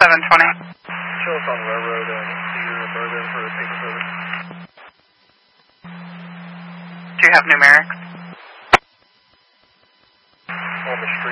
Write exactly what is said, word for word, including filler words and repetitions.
seven twenty. Show us on Railroad and Cedar and Bourbon for a paper service. Do you have numerics? On the street.